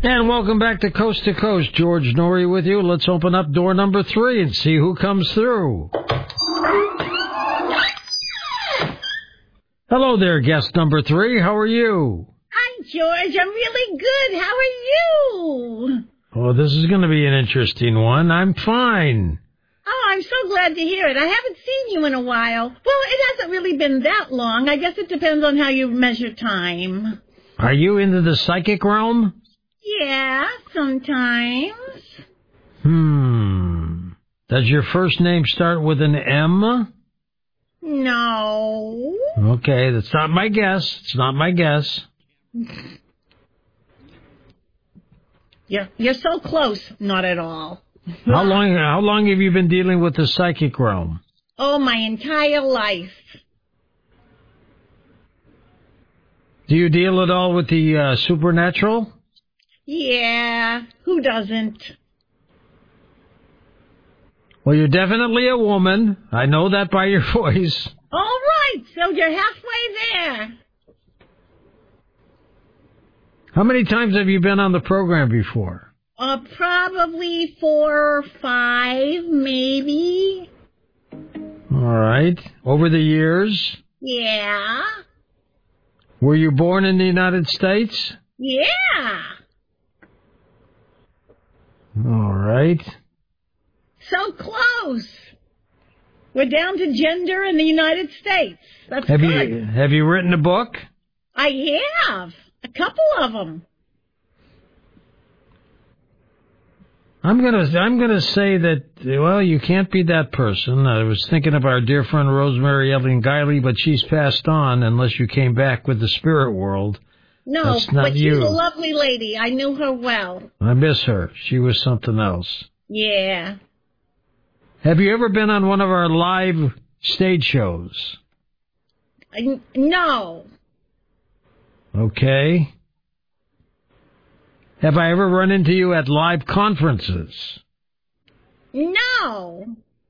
And welcome back to Coast. George Norrie with you. Let's open up door number 3 and see who comes through. Hello there, guest number 3. How are you? Hi, George. I'm really good. How are you? Oh, this is going to be an interesting one. I'm fine. Oh, I'm so glad to hear it. I haven't seen you in a while. Well, it hasn't really been that long. I guess it depends on how you measure time. Are you into the psychic realm? Yeah, sometimes. Does your first name start with an M? No. Okay, that's not my guess. It's not my guess. You're so close. Not at all. How long have you been dealing with the psychic realm? Oh, my entire life. Do you deal at all with the supernatural? Yeah, who doesn't? Well, you're definitely a woman. I know that by your voice. All right, so you're halfway there. How many times have you been on the program before? Probably 4 or 5, maybe. All right. Over the years? Yeah. Were you born in the United States? Yeah. All right. So close. We're down to gender in the United States. That's Have good. Have you written a book? I have. A couple of them. I'm gonna say that, well, you can't be that person. I was thinking of our dear friend Rosemary Ellen Guiley, but she's passed on unless you came back with the spirit world. No, that's not but you. She's a lovely lady. I knew her well. I miss her. She was something else. Yeah. Have you ever been on one of our live stage shows? No. Okay. Have I ever run into you at live conferences? No.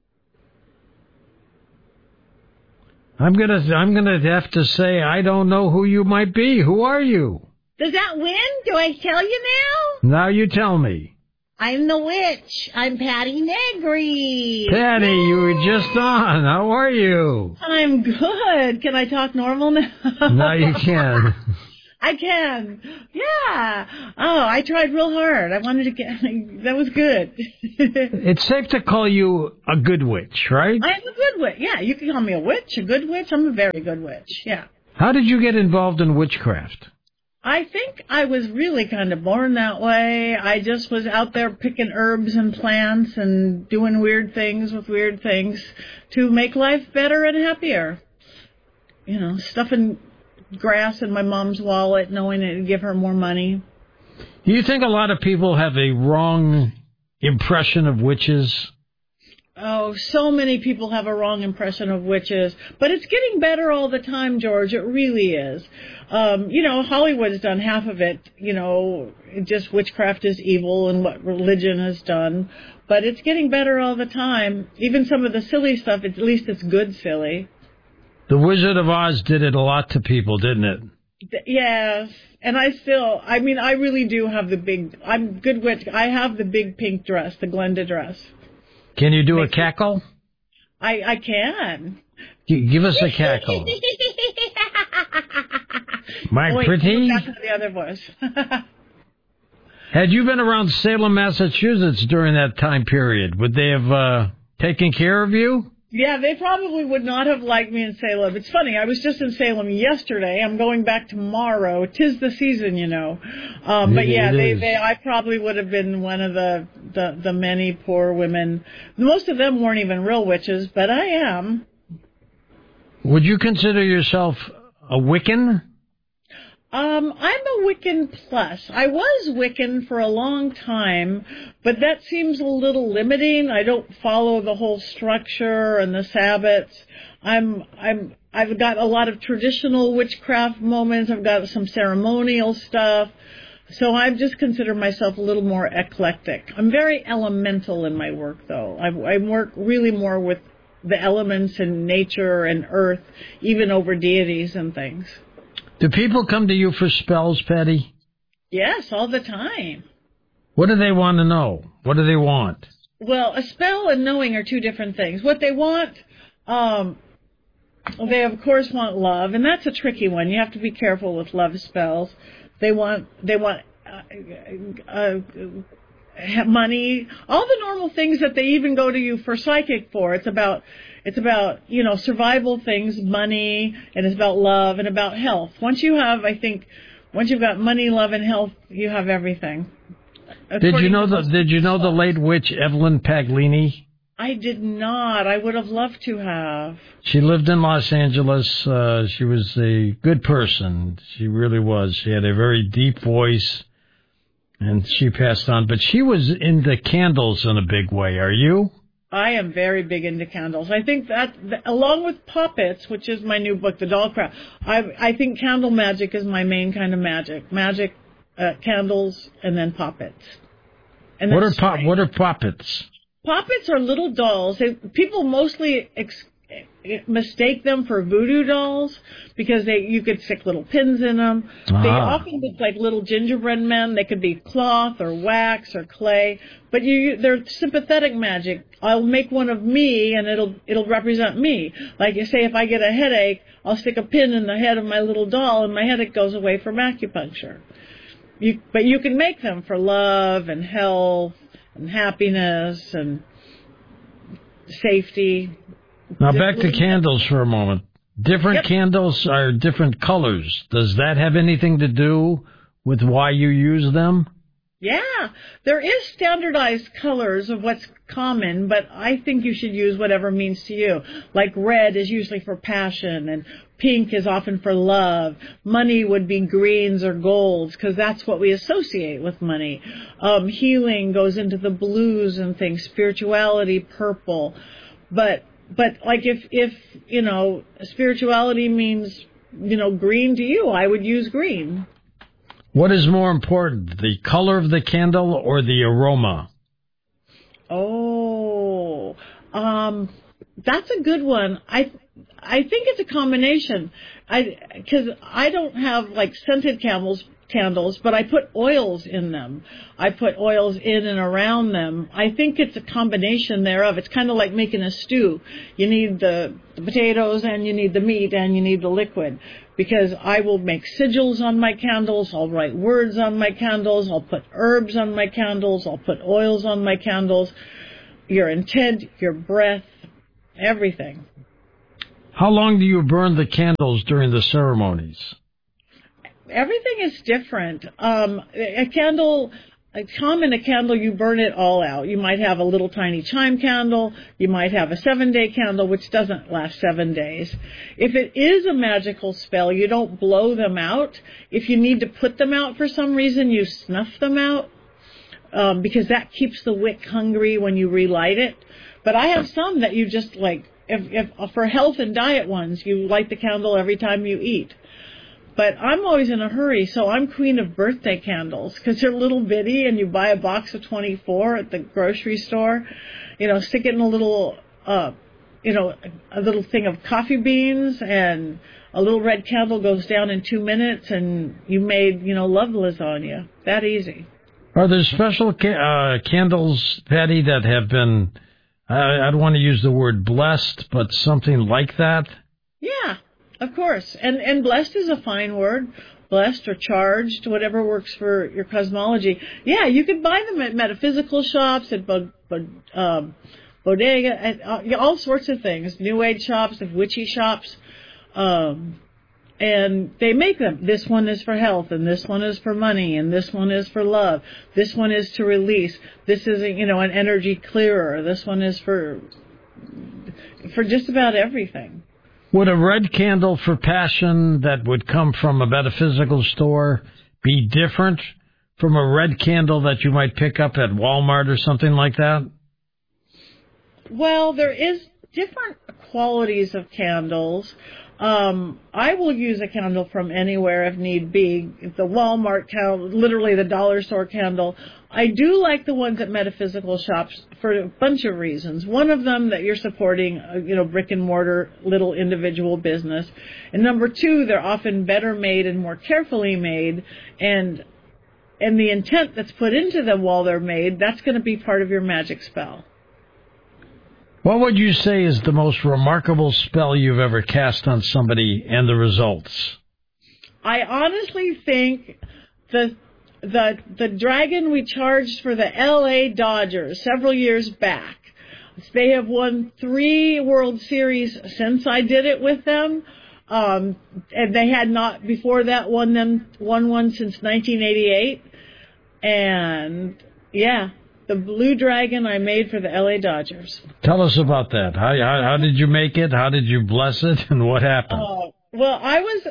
I'm gonna have to say I don't know who you might be. Who are you? Does that win? Do I tell you now? Now you tell me. I'm the witch. I'm Patty Negri. Patty, you were just on. How are you? I'm good. Can I talk normal now? Now you can. I can. Yeah. Oh, I tried real hard. I wanted to get... That was good. It's safe to call you a good witch, right? I'm a good witch. Yeah, you can call me a witch, a good witch. I'm a very good witch. Yeah. How did you get involved in witchcraft? I think I was really kind of born that way. I just was out there picking herbs and plants and doing weird things with weird things to make life better and happier. You know, stuffing grass in my mom's wallet, knowing it would give her more money. Do you think a lot of people have a wrong impression of witches? Oh, so many people have a wrong impression of witches. But it's getting better all the time, George. It really is. You know, Hollywood's done half of it. You know, just witchcraft is evil and what religion has done. But it's getting better all the time. Even some of the silly stuff, at least it's good silly. The Wizard of Oz did it a lot to people, didn't it? Yes. And I really do have I'm good witch. I have the big pink dress, the Glenda dress. Can you do a cackle? I can. Give us a cackle. My pretty? Back to the other voice. Had you been around Salem, Massachusetts during that time period, would they have taken care of you? Yeah, they probably would not have liked me in Salem. It's funny, I was just in Salem yesterday. I'm going back tomorrow. 'Tis the season, you know. But yeah, I probably would have been one of the many poor women. Most of them weren't even real witches, but I am. Would you consider yourself a Wiccan? I'm a Wiccan plus. I was Wiccan for a long time, but that seems a little limiting. I don't follow the whole structure and the Sabbats. I've got a lot of traditional witchcraft moments. I've got some ceremonial stuff. So I just consider myself a little more eclectic. I'm very elemental in my work, though. I work really more with the elements and nature and earth, even over deities and things. Do people come to you for spells, Patty? Yes, all the time. What do they want to know? What do they want? Well, a spell and knowing are two different things. What they want, they of course want love, and that's a tricky one. You have to be careful with love spells. They want money, all the normal things that they even go to you for psychic for. It's about survival things, money, and it's about love and about health. Once you've got money, love, and health, you have everything. Did you know the late witch Evelyn Paglini? I did not. I would have loved to have. She lived in Los Angeles. She was a good person. She really was. She had a very deep voice, and she passed on. But she was into candles in a big way. Are you? I am very big into candles. I think that, along with puppets, which is my new book, The Doll Craft, I think candle magic is my main kind of magic. Magic, candles, and then puppets. And what are puppets? Puppets are little dolls. People mostly mistake them for voodoo dolls because you could stick little pins in them. Ah. They often look like little gingerbread men. They could be cloth or wax or clay, but they're sympathetic magic. I'll make one of me, and it'll represent me. Like you say, if I get a headache, I'll stick a pin in the head of my little doll, and my headache goes away from acupuncture. But you can make them for love and health and happiness and safety. Now back to candles for a moment. Different candles are different colors. Does that have anything to do with why you use them? Yeah, there is standardized colors of what's common, but I think you should use whatever means to you. Like red is usually for passion, and pink is often for love. Money would be greens or golds, because that's what we associate with money. Healing goes into the blues and things. Spirituality, purple. But like if spirituality means, green to you, I would use green. What is more important, the color of the candle or the aroma? Oh, that's a good one. I think it's a combination. Because I don't have like scented candles, but I put oils in them. I put oils in and around them. I think it's a combination thereof. It's kind of like making a stew. You need the potatoes, and you need the meat, and you need the liquid. Because I will make sigils on my candles, I'll write words on my candles, I'll put herbs on my candles, I'll put oils on my candles, your intent, your breath, everything. How long do you burn the candles during the ceremonies? Everything is different. A candle, you burn it all out. You might have a little tiny chime candle. You might have a 7-day candle, which doesn't last 7 days. If it is a magical spell, you don't blow them out. If you need to put them out for some reason, you snuff them out, because that keeps the wick hungry when you relight it. But I have some that you just like, if for health and diet ones, you light the candle every time you eat. But I'm always in a hurry, so I'm queen of birthday candles, because they're little bitty, and you buy a box of 24 at the grocery store. Stick it in a little, a little thing of coffee beans, and a little red candle goes down in 2 minutes, and you made, love lasagna. That easy. Are there special candles, Patty, that have been, I don't want to use the word blessed, but something like that? Yeah. Of course. And blessed is a fine word. Blessed or charged, whatever works for your cosmology. Yeah, you could buy them at metaphysical shops, at bodega, at all sorts of things. New Age shops, at witchy shops. And they make them. This one is for health, and this one is for money, and this one is for love. This one is to release. This is, an energy clearer. This one is for just about everything. Would a red candle for passion that would come from a metaphysical store be different from a red candle that you might pick up at Walmart or something like that? Well, there is different qualities of candles. I will use a candle from anywhere if need be. The Walmart candle, literally the dollar store candle. I do like the ones at metaphysical shops for a bunch of reasons. One of them, that you're supporting, brick and mortar little individual business. And number two, they're often better made and more carefully made. And and the intent that's put into them while they're made, that's going to be part of your magic spell. What would you say is the most remarkable spell you've ever cast on somebody and the results? I honestly think the dragon we charged for the L.A. Dodgers several years back, they have won 3 World Series since I did it with them. And they had not before that won one since 1988. And yeah, the blue dragon I made for the LA Dodgers. Tell us about that. How did you make it? How did you bless it? And what happened? Well, I was,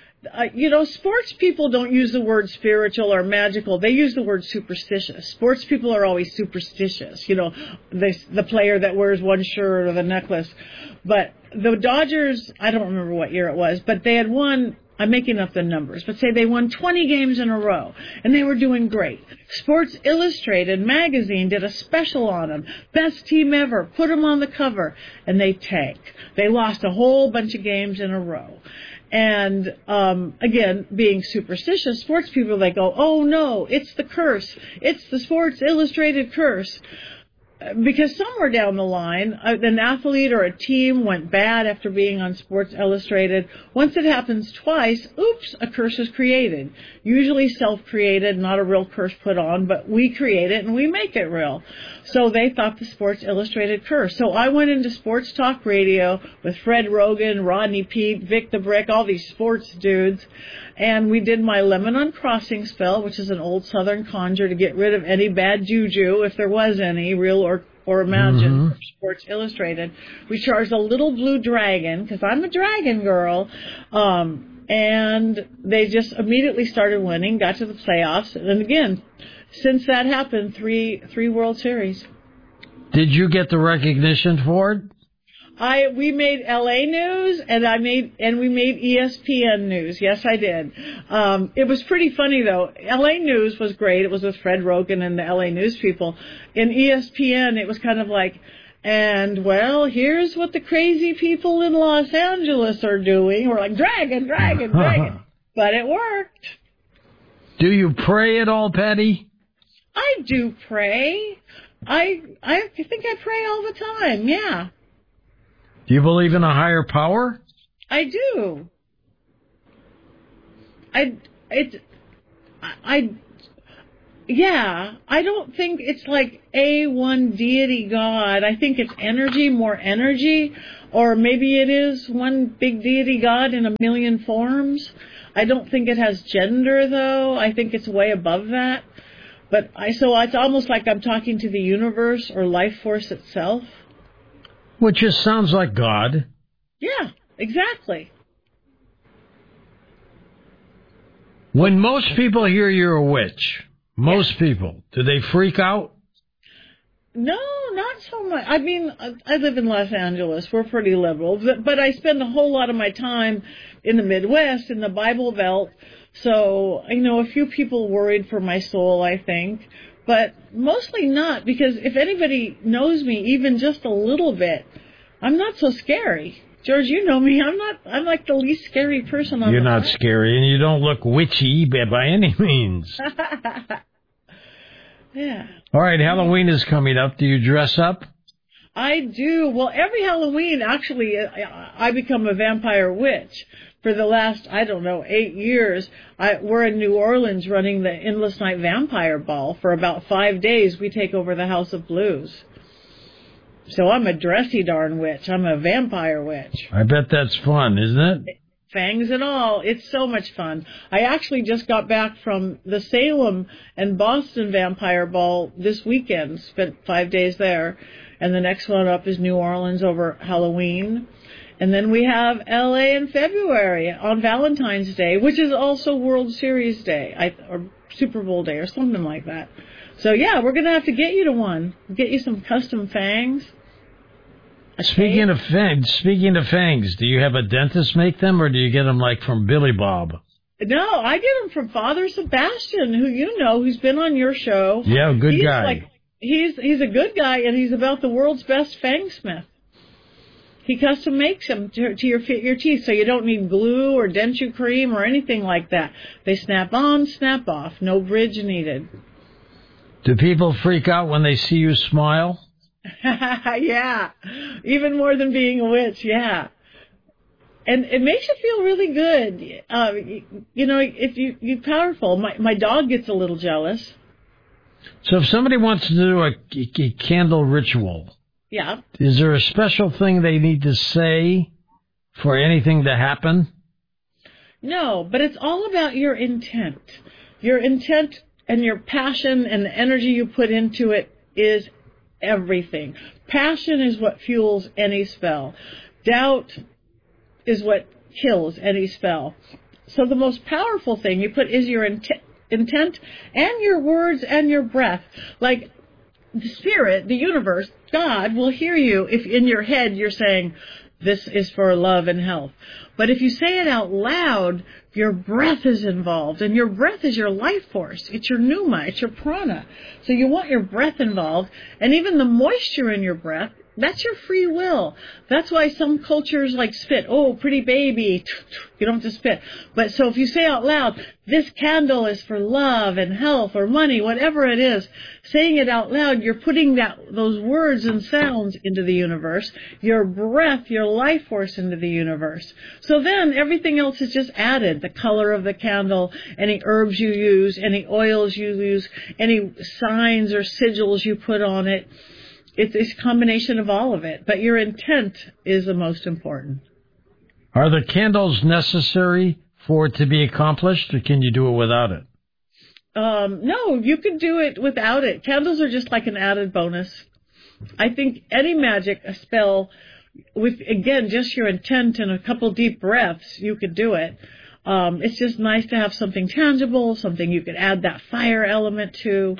sports people don't use the word spiritual or magical. They use the word superstitious. Sports people are always superstitious. The player that wears one shirt or the necklace. But the Dodgers, I don't remember what year it was, but they had won, I'm making up the numbers, but say they won 20 games in a row, and they were doing great. Sports Illustrated magazine did a special on them. Best team ever. Put them on the cover, and they tanked. They lost a whole bunch of games in a row. And, again, being superstitious, sports people, they go, oh no, it's the curse. It's the Sports Illustrated curse. Because somewhere down the line, an athlete or a team went bad after being on Sports Illustrated. Once it happens twice, oops, a curse is created. Usually self-created, not a real curse put on, but we create it and we make it real. So they thought the Sports Illustrated curse. So I went into sports talk radio with Fred Rogan, Rodney Peete, Vic the Brick, all these sports dudes. And we did my Lebanon Crossing spell, which is an old Southern conjure to get rid of any bad juju, if there was any, real or imagined, from Sports Illustrated. We charged a little blue dragon, because I'm a dragon girl, and they just immediately started winning, got to the playoffs, and again, since that happened, three World Series. Did you get the recognition for it? We made LA news and we made ESPN news. Yes, I did. It was pretty funny though. LA news was great. It was with Fred Rogan and the LA news people. In ESPN, it was kind of like, and well, here's what the crazy people in Los Angeles are doing. We're like, dragon. But it worked. Do you pray at all, Patty? I do pray. I think I pray all the time. Yeah. Do you believe in a higher power? I do. I don't think it's like one deity God. I think it's more energy, or maybe it is one big deity God in a million forms. I don't think it has gender, though. I think it's way above that. But so it's almost like I'm talking to the universe or life force itself. Which just sounds like God. Yeah, exactly. When most people hear you're a witch, people, do they freak out? No, not so much. I mean, I live in Los Angeles. We're pretty liberal. But I spend a whole lot of my time in the Midwest, in the Bible Belt. So, a few people worried for my soul, I think. But mostly not, because if anybody knows me even just a little bit, I'm not so scary. George, you know me. I'm like the least scary person on the planet. You're not scary, and you don't look witchy by any means. Yeah. All right, Halloween is coming up. Do you dress up? I do. Well, every Halloween, actually, I become a vampire witch. For the last, 8 years, we're in New Orleans running the Endless Night Vampire Ball. For about 5 days, we take over the House of Blues. So I'm a dressy darn witch. I'm a vampire witch. I bet that's fun, isn't it? Fangs and all. It's so much fun. I actually just got back from the Salem and Boston Vampire Ball this weekend. Spent 5 days there. And the next one up is New Orleans over Halloween. And then we have L.A. in February on Valentine's Day, which is also World Series Day, or Super Bowl Day, or something like that. So, yeah, we're going to have to get you to one. Get you some custom fangs. Speaking of fangs, do you have a dentist make them, or do you get them, like, from Billy Bob? No, I get them from Father Sebastian, who who's been on your show. Yeah, good guy. He's a good guy, and he's about the world's best fangsmith. He custom makes them to fit your teeth, so you don't need glue or denture cream or anything like that. They snap on, snap off. No bridge needed. Do people freak out when they see you smile? Yeah. Even more than being a witch, yeah. And it makes you feel really good. If you're powerful. My dog gets a little jealous. So if somebody wants to do a candle ritual, yeah, is there a special thing they need to say for anything to happen? No, but it's all about your intent. Your intent and your passion and the energy you put into it is everything. Passion is what fuels any spell. Doubt is what kills any spell. So the most powerful thing you put is your intent and your words and your breath. Like the spirit, the universe, God will hear you if in your head you're saying, this is for love and health. But if you say it out loud, your breath is involved, and your breath is your life force. It's your pneuma, it's your prana. So you want your breath involved, and even the moisture in your breath, that's your free will. That's why some cultures like spit. Oh, pretty baby. You don't have to spit. But so if you say out loud, this candle is for love and health or money, whatever it is, saying it out loud, you're putting those words and sounds into the universe, your breath, your life force into the universe. So then everything else is just added. The color of the candle, any herbs you use, any oils you use, any signs or sigils you put on it. It's a combination of all of it, but your intent is the most important. Are the candles necessary for it to be accomplished, or can you do it without it? No, you can do it without it. Candles are just like an added bonus. I think any magic, a spell, with, again, just your intent and a couple deep breaths, you could do it. It's just nice to have something tangible, something you could add that fire element to.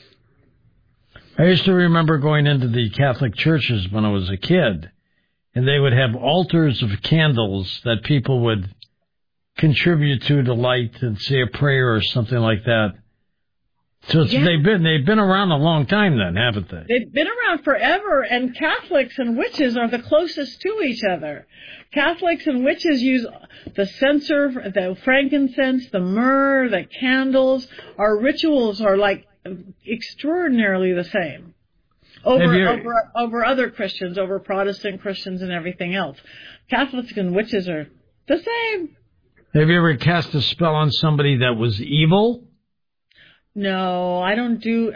I used to remember going into the Catholic churches when I was a kid, and they would have altars of candles that people would contribute to light and say a prayer or something like that. So they've been around a long time then, haven't they? They've been around forever, and Catholics and witches are the closest to each other. Catholics and witches use the censer, the frankincense, the myrrh, the candles. Our rituals are like extraordinarily the same over other Christians, over Protestant Christians and everything else. Catholics and witches are the same. Have you ever cast a spell on somebody that was evil? No, I don't do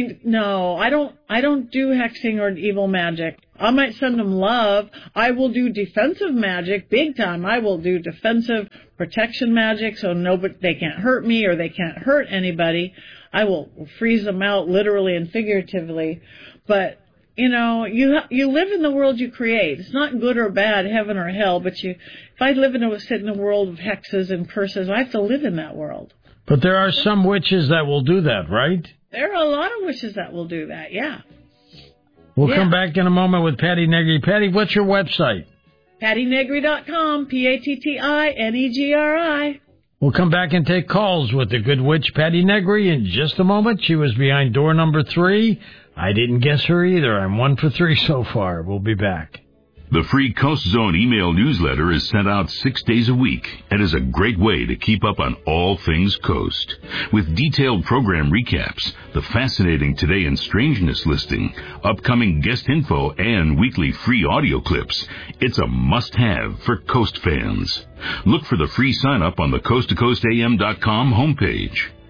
hexing or evil magic. I might send them love. I will do defensive magic big time. I will do defensive protection magic so they can't hurt me or they can't hurt anybody. I will freeze them out literally and figuratively. But, you live in the world you create. It's not good or bad, heaven or hell, but if I sit in a world of hexes and curses, I have to live in that world. But there are some witches that will do that, right? There are a lot of witches that will do that, yeah. We'll come back in a moment with Patti Negri. Patti, what's your website? PattiNegri.com, PattiNegri. We'll come back and take calls with the good witch Patti Negri in just a moment. She was behind door number 3. I didn't guess her either. I'm 1 for 3 so far. We'll be back. The free Coast Zone email newsletter is sent out 6 days a week and is a great way to keep up on all things Coast. With detailed program recaps, the fascinating Today in Strangeness listing, upcoming guest info, and weekly free audio clips, it's a must-have for Coast fans. Look for the free sign-up on the coasttocoastam.com homepage.